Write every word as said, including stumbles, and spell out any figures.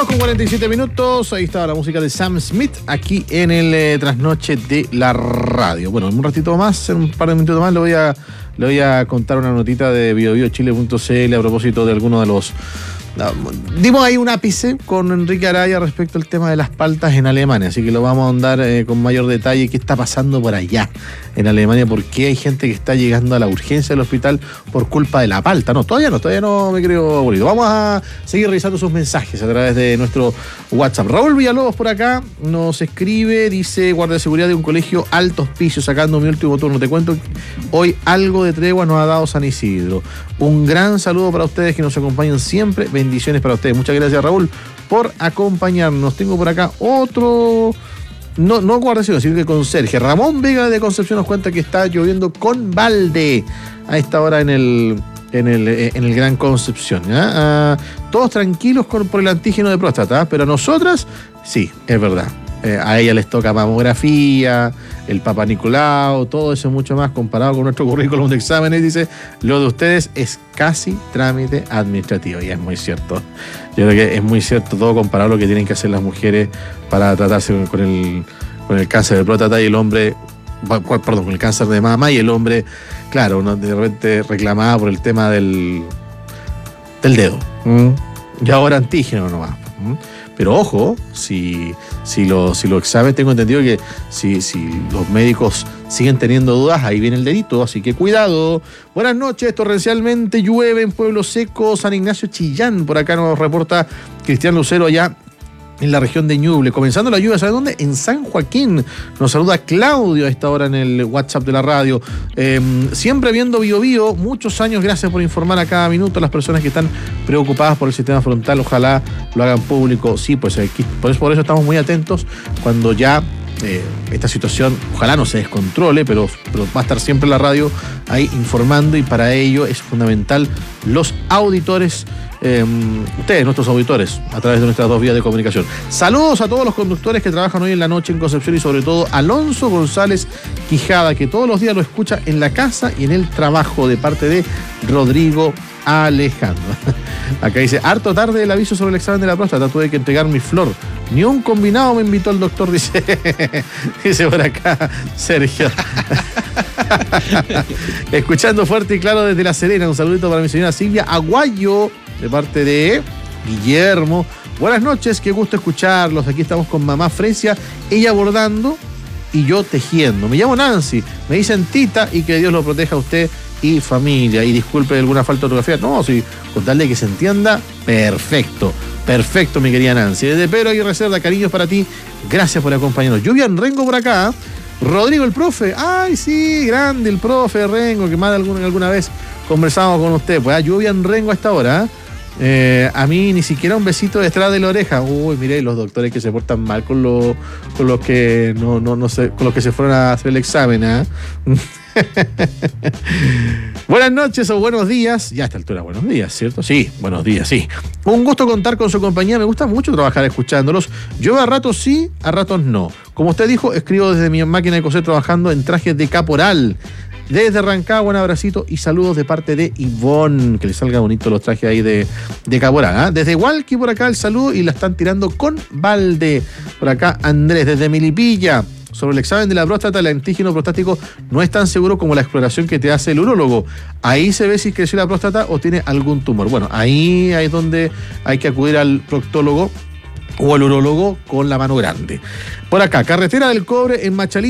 dos con cuarenta y siete minutos, ahí estaba la música de Sam Smith aquí en el eh, trasnoche de la radio. Bueno, en un ratito más, en un par de minutos más, le voy a, le voy a contar una notita de bio bio chile punto c l a propósito de alguno de los... No, dimos ahí un ápice con Enrique Araya respecto al tema de las paltas en Alemania, así que lo vamos a ahondar eh, con mayor detalle. ¿Qué está pasando por allá en Alemania? ¿Por qué hay gente que está llegando a la urgencia del hospital por culpa de la palta? No, todavía no, todavía no me creo aburrido. Vamos a seguir revisando sus mensajes a través de nuestro WhatsApp. Raúl Villalobos por acá nos escribe, dice: guardia de seguridad de un colegio Alto Hospicio, sacando mi último turno. Te cuento, hoy algo de tregua nos ha dado San Isidro. Un gran saludo para ustedes que nos acompañan siempre. Bendiciones para ustedes. Muchas gracias, Raúl, por acompañarnos. Tengo por acá otro... No, no guardia, sino que conserje. Ramón Vega de Concepción nos cuenta que está lloviendo con balde a esta hora en el, en el, en el Gran Concepción. ¿eh? Ah, todos tranquilos con, por el antígeno de próstata, ¿eh? Pero a nosotras, sí, es verdad. Eh, a ella les toca mamografía, el Papa Nicolau, todo eso mucho más comparado con nuestro currículum de exámenes. Dice, lo de ustedes es casi trámite administrativo, y es muy cierto. Yo creo que es muy cierto todo comparado a lo que tienen que hacer las mujeres para tratarse con el, con el cáncer de próstata, y el hombre, perdón, con el cáncer de mama, y el hombre, claro, uno de repente reclamaba por el tema del, del dedo. ¿Mm? Y ahora antígeno nomás. ¿Mm? Pero ojo, si, si, lo, si los exámenes, tengo entendido que si, si los médicos siguen teniendo dudas, ahí viene el delito, así que cuidado. Buenas noches, torrencialmente llueve en Pueblo Seco, San Ignacio, Chillán. Por acá nos reporta Cristian Lucero allá en la región de Ñuble. Comenzando la lluvia, ¿sabe dónde? En San Joaquín. Nos saluda Claudio a esta hora en el WhatsApp de la radio. Eh, siempre viendo Bio Bio, muchos años, gracias por informar a cada minuto a las personas que están preocupadas por el sistema frontal. Ojalá lo hagan público. Sí, pues aquí, por eso, por eso estamos muy atentos cuando ya eh, esta situación, ojalá no se descontrole, pero, pero va a estar siempre la radio ahí informando, y para ello es fundamental los auditores. Eh, ustedes, nuestros auditores, a través de nuestras dos vías de comunicación. Saludos a todos los conductores que trabajan hoy en la noche en Concepción, y sobre todo Alonso González Quijada, que todos los días lo escucha en la casa y en el trabajo, de parte de Rodrigo Alejandro. Acá dice, harto tarde el aviso sobre el examen de la próstata, tuve que entregar mi flor. Ni un combinado me invitó el doctor, dice, dice por acá Sergio. Escuchando fuerte y claro desde La Serena. Un saludito para mi señora Silvia Aguayo, de parte de Guillermo. Buenas noches, qué gusto escucharlos. Aquí estamos con mamá Fresia, ella bordando y yo tejiendo. Me llamo Nancy, me dicen Tita, y que Dios lo proteja a usted y familia. Y disculpe alguna falta de ortografía. No, sí, con tal de que se entienda, perfecto. Perfecto, mi querida Nancy. Desde Pedro Aguirre Cerda, cariños para ti. Gracias por acompañarnos. Lluvia en Rengo por acá. Rodrigo, el profe. Ay, sí, grande el profe Rengo, que más de alguna, alguna vez conversamos con usted. Pues ah, lluvia en Rengo a esta hora. Eh, a mí ni siquiera un besito detrás de la oreja. Uy, mire, los doctores que se portan mal con, lo, con los que no, no, no sé, con los que se fueron a hacer el examen, ¿eh? Buenas noches o buenos días. Ya a esta altura, buenos días, ¿cierto? Sí, buenos días, sí. Un gusto contar con su compañía. Me gusta mucho trabajar escuchándolos. Yo a ratos sí, a ratos no. Como usted dijo, escribo desde mi máquina de coser trabajando en trajes de caporal. Desde Rancagua, un abracito y saludos de parte de Ivonne. Que le salga bonito los trajes ahí de, de caporal. ¿eh? Desde Hualqui por acá el saludo, y la están tirando con balde. Por acá Andrés, desde Milipilla. Sobre el examen de la próstata, el antígeno prostático no es tan seguro como la exploración que te hace el urólogo. Ahí se ve si creció la próstata o tiene algún tumor. Bueno, ahí, ahí es donde hay que acudir al proctólogo o al urólogo con la mano grande. Por acá, Carretera del Cobre en Machalí.